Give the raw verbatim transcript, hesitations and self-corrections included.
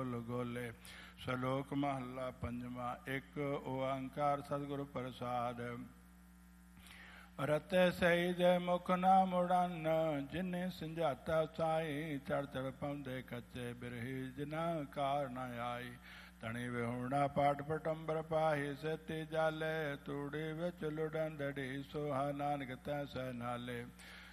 ਫੁੱਲ ਗੋਲੇ। ਸ਼ਲੋਕ ਮਹੱਲਾ ਪੰਜਵਾਂ। ਇੱਕ ਓੰਕਾਰ ਸਤਿਗੁਰ ਪ੍ਰਸਾਦ। ਰਤੇ ਸਹੀ ਦੇ ਮੁਖ ਨਾ ਮੁੜਨ, ਜਿਨੇ ਸੰਝਾਤਾ ਸਾਈ। ਚੜ ਚੜ ਪਾਉਂਦੇ ਕੱਚੇ ਬਿਰਹੀ, ਜਿਨਾ ਕਾਰ ਨ ਆਈ। ਤਣੀ ਵਿਹੂਣਾ ਪਾਠ ਪਟੰਬਰ ਪਾਹੀ, ਸੇਤੀ ਜਾਲੇ। ਤੂੜੀ ਵਿੱਚ ਲੁੜਨ ਦੜੀ, ਸੋਹਾ ਨਾਨਕ ਤੈ ਸਹਿ ਨਾਲੇ।